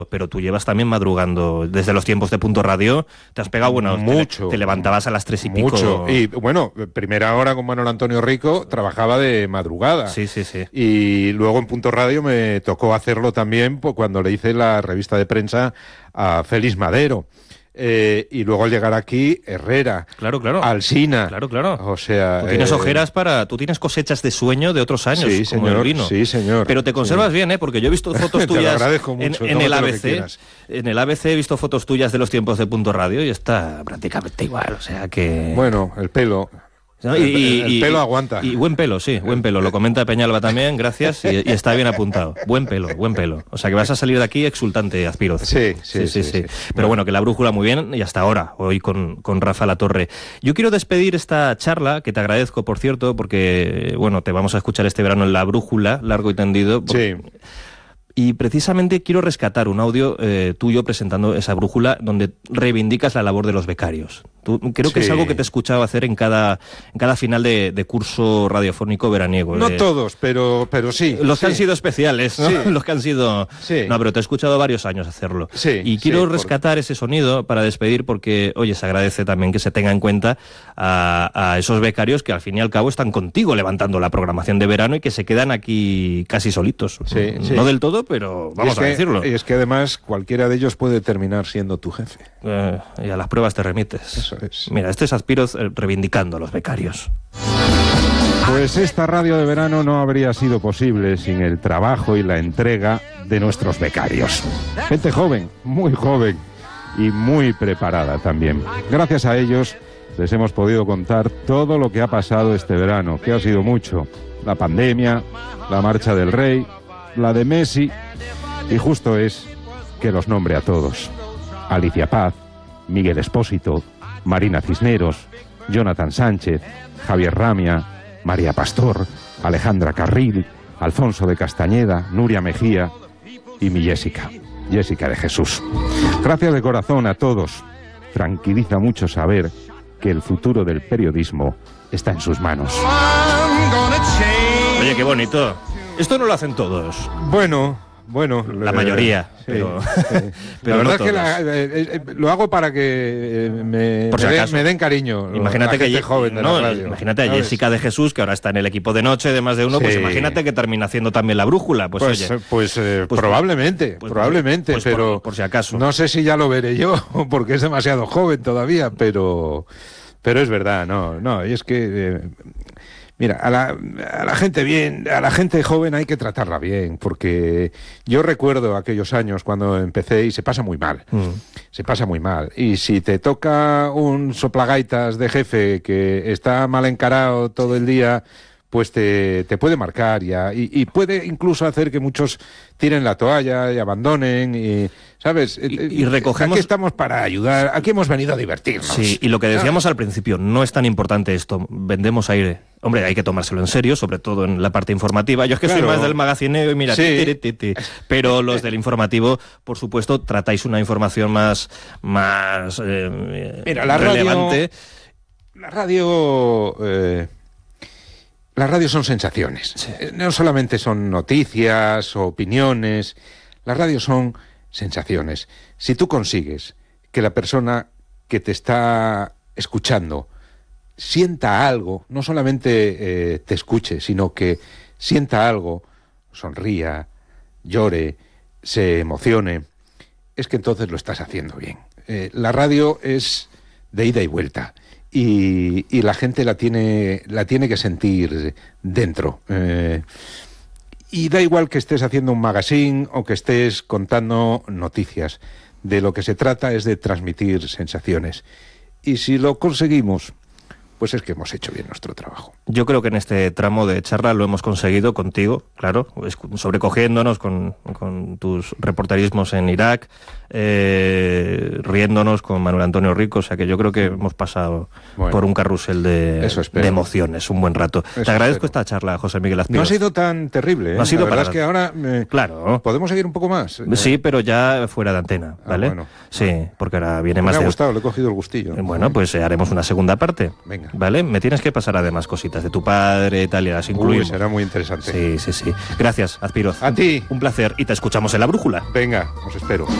pero tú llevas también madrugando desde los tiempos de Punto Radio. Te has pegado, bueno, mucho. Te levantabas a las 3 y pico. Mucho. Y bueno, primera hora con Manuel Antonio Rico trabajaba de madrugada. Sí. Y luego en Punto Radio me tocó hacerlo también cuando le hice la revista de prensa a Félix Madero. Y luego al llegar aquí, Herrera, claro. Alsina. Claro. O sea, tú tienes ojeras tú tienes cosechas de sueño de otros años, sí, como señor, el vino. Sí, señor. Pero te conservas bien, porque yo he visto fotos tuyas. Te lo agradezco mucho, en el ABC. En el ABC he visto fotos tuyas de los tiempos de Punto Radio y está prácticamente igual, o sea que... Bueno, el pelo... ¿No? El pelo aguanta. Y buen pelo, sí, buen pelo. Lo comenta Peñalba también, gracias, y está bien apuntado. Buen pelo. O sea que vas a salir de aquí exultante, Azpiroz. Sí. Pero bueno, que la brújula muy bien, y hasta ahora, hoy con Rafa Latorre. Yo quiero despedir esta charla, que te agradezco, por cierto, porque, bueno, te vamos a escuchar este verano en La Brújula, largo y tendido. Sí. Y precisamente quiero rescatar un audio tuyo presentando esa brújula donde reivindicas la labor de los becarios. Creo que es algo que te he escuchado hacer en cada final de curso radiofónico veraniego. No todos, pero sí. Los que han sido especiales, ¿no? Sí. Los que han sido... Sí. No, pero te he escuchado varios años hacerlo. Sí, y quiero rescatar ese sonido para despedir porque, oye, se agradece también que se tenga en cuenta a esos becarios que al fin y al cabo están contigo levantando la programación de verano y que se quedan aquí casi solitos. Sí. No del todo, pero vamos a decirlo. Y es que además cualquiera de ellos puede terminar siendo tu jefe. Y a las pruebas te remites. Eso es. Mira, este es Azpiroz reivindicando a los becarios. Pues esta radio de verano no habría sido posible sin el trabajo y la entrega de nuestros becarios. Gente joven, muy joven y muy preparada también. Gracias a ellos les hemos podido contar todo lo que ha pasado este verano, que ha sido mucho. La pandemia, la marcha del rey, la de Messi, y justo es que los nombre a todos. Alicia Paz, Miguel Espósito, Marina Cisneros, Jonathan Sánchez, Javier Ramia, María Pastor, Alejandra Carril, Alfonso de Castañeda, Nuria Mejía y mi Jessica de Jesús. Gracias de corazón a todos. Tranquiliza mucho saber que el futuro del periodismo está en sus manos. Oye, qué bonito. Esto no lo hacen todos. Bueno, la mayoría. Sí, pero la verdad no es que lo hago para que me den cariño. Imagínate la gente joven de la radio. Imagínate a Jessica de Jesús, que ahora está en el equipo de noche de Más de Uno, pues imagínate que termina haciendo también la brújula. Pues probablemente, pero por si acaso. No sé si ya lo veré yo, porque es demasiado joven todavía, pero es verdad, no, y es que... Mira, a la gente joven hay que tratarla bien, porque yo recuerdo aquellos años cuando empecé y se pasa muy mal. Se pasa muy mal. Y si te toca un soplagaitas de jefe que está mal encarado todo el día, pues te puede marcar ya. Y puede incluso hacer que muchos tiren la toalla y abandonen y... ¿Sabes? Y recogemos... Aquí estamos para ayudar, aquí hemos venido a divertirnos. Sí, y lo que decíamos al principio, no es tan importante esto, vendemos aire. Hombre, hay que tomárselo en serio, sobre todo en la parte informativa. Yo es que soy más del magacineo y mira, pero los del informativo, por supuesto, tratáis una información más mira, relevante. Las radios son sensaciones. Sí. No solamente son noticias o opiniones, las radios son sensaciones. Si tú consigues que la persona que te está escuchando sienta algo, no solamente te escuche, sino que sienta algo, sonría, llore, se emocione, es que entonces lo estás haciendo bien. La radio es de ida y vuelta y la gente la tiene que sentir dentro. Y da igual que estés haciendo un magazine o que estés contando noticias. De lo que se trata es de transmitir sensaciones. Y si lo conseguimos, pues es que hemos hecho bien nuestro trabajo. Yo creo que en este tramo de charla lo hemos conseguido contigo, claro, sobrecogiéndonos con tus reporterismos en Irak, riéndonos con Manuel Antonio Rico, o sea que yo creo que hemos pasado por un carrusel de emociones, un buen rato. Te agradezco esta charla, José Miguel Azpiroz. No ha sido tan terrible, ¿eh? No ha sido la verdad es que ahora podemos seguir un poco más. Sí, pero ya fuera de antena, ¿vale? Sí, porque ahora viene más Me ha gustado, le he cogido el gustillo. Bueno, pues haremos una segunda parte. Venga. ¿vale? Me tienes que pasar además cositas de tu padre, tal, y las incluimos. Será muy interesante. Sí. Gracias, Azpiroz. A ti. Un placer, y te escuchamos en La Brújula. Venga, os espero.